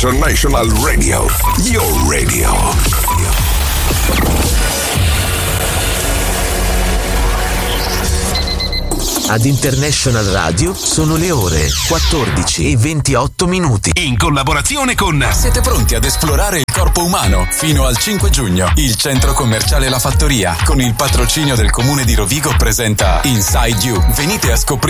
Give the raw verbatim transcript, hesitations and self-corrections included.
International Radio, your radio. Ad International Radio sono le ore quattordici e ventotto minuti. In collaborazione con... Siete pronti ad esplorare il corpo umano? Fino al cinque giugno, il centro commerciale La Fattoria, con il patrocinio del comune di Rovigo, presenta Inside You. Venite a scoprire